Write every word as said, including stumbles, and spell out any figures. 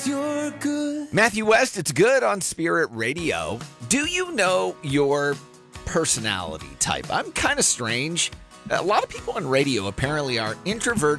you're good. Matthew West, it's good on Spirit Radio. Do you know your personality type? I'm kind of strange. A lot of people on radio apparently are introverted